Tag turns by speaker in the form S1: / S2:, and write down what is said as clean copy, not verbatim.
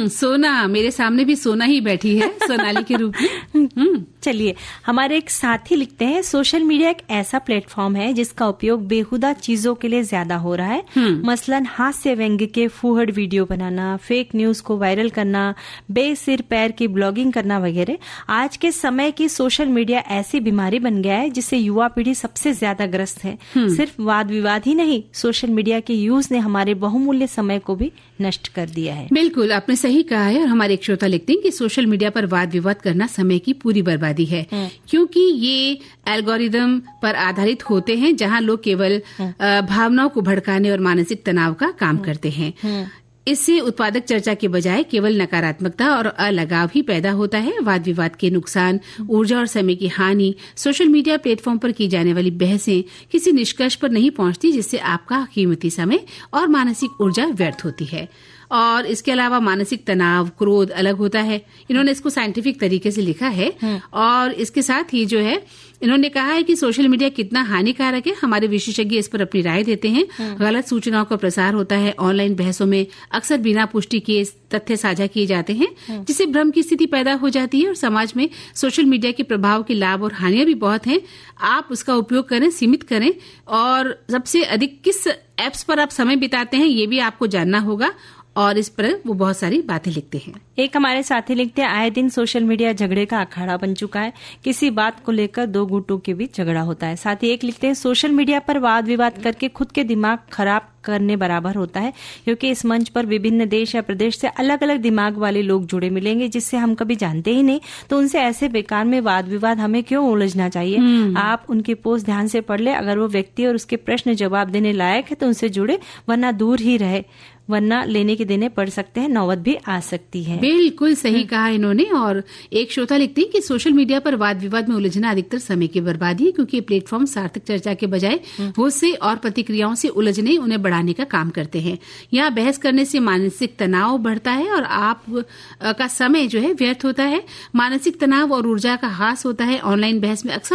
S1: सोना, मेरे सामने भी सोना ही बैठी है सोनाली के रूप में।
S2: चलिए, हमारे एक साथी लिखते हैं, सोशल मीडिया एक ऐसा प्लेटफॉर्म है जिसका उपयोग बेहुदा चीजों के लिए ज्यादा हो रहा है। मसलन हास्य व्यंग्य के फूहड़ वीडियो बनाना, फेक न्यूज को वायरल करना, बेसिर पैर की ब्लॉगिंग करना वगैरह। आज के समय की सोशल मीडिया ऐसी बीमारी बन गया है जिससे युवा पीढ़ी सबसे ज्यादा ग्रस्त है। सिर्फ वाद विवाद ही नहीं, सोशल मीडिया के यूज ने हमारे बहुमूल्य समय को भी नष्ट कर दिया है।
S1: बिल्कुल, आपने सही कहा है। और हमारे एक श्रोता लिखते हैं कि सोशल मीडिया पर वाद विवाद करना समय की पूरी बर्बादी है, क्योंकि ये एल्गोरिदम पर आधारित होते हैं जहां लोग केवल भावनाओं को भड़काने और मानसिक तनाव का काम करते हैं। इससे उत्पादक चर्चा के बजाय केवल नकारात्मकता और अलगाव ही पैदा होता है। वाद विवाद के नुकसान, ऊर्जा और समय की हानि। सोशल मीडिया प्लेटफॉर्म पर की जाने वाली बहसें किसी निष्कर्ष पर नहीं पहुंचती, जिससे आपका कीमती समय और मानसिक ऊर्जा व्यर्थ होती है। और इसके अलावा मानसिक तनाव, क्रोध अलग होता है। इन्होंने इसको साइंटिफिक तरीके से लिखा है। और इसके साथ ही जो है, इन्होंने कहा है कि सोशल मीडिया कितना हानिकारक है। हमारे विशेषज्ञ इस पर अपनी राय देते हैं। गलत सूचनाओं का प्रसार होता है। ऑनलाइन बहसों में अक्सर बिना पुष्टि किए तथ्य साझा किए जाते हैं, जिससे भ्रम की स्थिति पैदा हो जाती है। और समाज में सोशल मीडिया के प्रभाव के लाभ और हानियां भी बहुत हैं। आप उसका उपयोग करें, सीमित करें, और सबसे अधिक किस एप्स पर आप समय बिताते हैं ये भी आपको जानना होगा। और इस पर वो बहुत सारी बातें लिखते हैं।
S2: एक हमारे साथी लिखते हैं, आए दिन सोशल मीडिया झगड़े का अखाड़ा बन चुका है। किसी बात को लेकर दो गुटों के बीच झगड़ा होता है। साथ ही एक लिखते हैं, सोशल मीडिया पर वाद विवाद करके खुद के दिमाग खराब करने बराबर होता है, क्योंकि इस मंच पर विभिन्न देश या प्रदेश से अलग अलग दिमाग वाले लोग जुड़े मिलेंगे, जिससे हम कभी जानते ही नहीं। तो उनसे ऐसे बेकार में वाद विवाद हमें क्यों उलझना चाहिए। आप उनकी पोस्ट ध्यान से पढ़ ले। अगर वो व्यक्ति और उसके प्रश्न जवाब देने लायक है तो उनसे जुड़े, वरना दूर ही रहे, वरना लेने के देने पड़ सकते हैं, नौबत भी आ सकती है।
S1: बिल्कुल सही कहा इन्होंने। और एक श्रोता लिखते हैं कि सोशल मीडिया पर वाद विवाद में उलझना अधिकतर समय की बर्बादी है, क्योंकि ये प्लेटफॉर्म सार्थक चर्चा के बजाय गुस्से और प्रतिक्रियाओं से उलझने, उन्हें बढ़ाने का काम करते हैं। यहाँ बहस करने से मानसिक तनाव बढ़ता है और आप का समय जो है व्यर्थ होता है। मानसिक तनाव और ऊर्जा का ह्रास होता है। ऑनलाइन बहस में अक्सर